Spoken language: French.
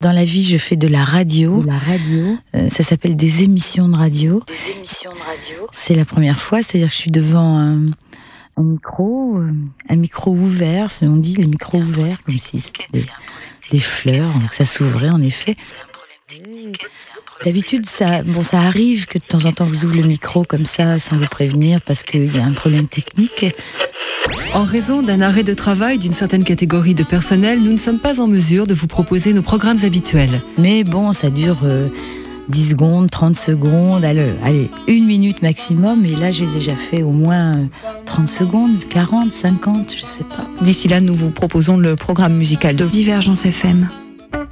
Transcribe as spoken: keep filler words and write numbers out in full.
Dans la vie, je fais de la radio. De la radio. Euh, ça s'appelle des émissions de radio. Des émissions de radio. C'est la première fois, c'est-à-dire que je suis devant un, un micro, un micro ouvert. On dit les micros ouverts, comme si c'était des, des fleurs, donc ça s'ouvrait en effet. D'habitude, ça, bon, ça arrive que de temps en temps vous ouvrez le micro comme ça, sans vous prévenir, parce qu'il y a un problème technique. En raison d'un arrêt de travail d'une certaine catégorie de personnel, nous ne sommes pas en mesure de vous proposer nos programmes habituels. Mais bon, ça dure euh, dix secondes, trente secondes, allez, allez, une minute maximum. Et là, j'ai déjà fait au moins euh, trente secondes, quarante, cinquante, je sais pas. D'ici là, nous vous proposons le programme musical de Divergence F M.